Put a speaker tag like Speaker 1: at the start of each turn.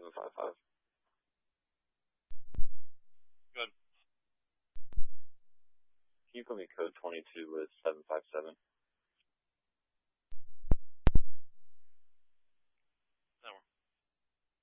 Speaker 1: 755.
Speaker 2: Good.
Speaker 1: Can you put me code 22 with 757?